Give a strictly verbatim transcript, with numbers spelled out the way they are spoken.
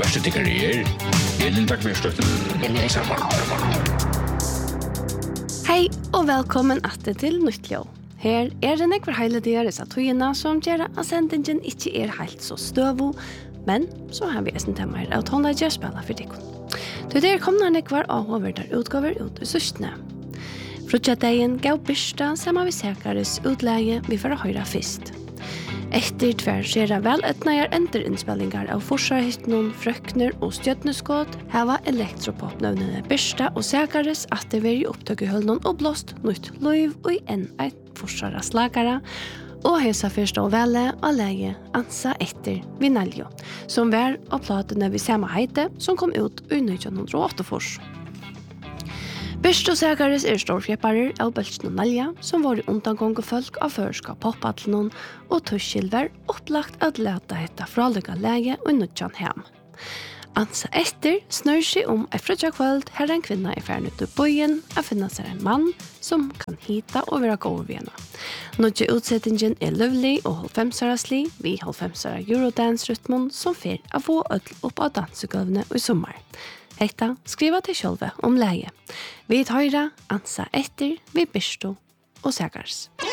verste til karriere. Elin takk for støtten. Elin Hei og velkommen atter til Nyttljå. Her er det nekvar heile deres av tøyene som gjør at sendingen ikke er helt så støvo, men så har vi en tema her av tonelager spiller for dere. Til der kommer nekvar avhåverder utgaver ut i søstene. Frutjadegen gav byrsta sammen vi sekares utleie vi får høyre først. Etter tvær skjer vel etneier enderinnspillingar av forsvarhytten, frøkner og stjøtneskåt hava elektropop-nøvnene byrsta og sekares at det var i opptøkehølnen og blåst nytt løyv og en eit forsvaras lagare og hesa fyrsta og vele og leie ansa etter Vinaljo, som var av platene vi samme heite som kom ut i nitton oh åtta. Byrst og sekares er storfjepparer av Bølsen og Nalja, som var i undangånge folk av førska poppattelen og tuskilver opplagt at leta hetta fralega lege og nutjan hem. Ansa etter snør seg om et frutjakvöld her en kvinna er ferdig ut i bøyen å finne seg en mann som kan hita og være gård ved henne. Nutje utsettingen er løvlig og halvfemsaraslig, vi halvfemsara Eurodance-rytmen som fer av få ødel opp av dansegøvene i sommer. Hetta skriva til sjølve om leie. Vi tar høyre, ansa etter, vi byrsto og segars.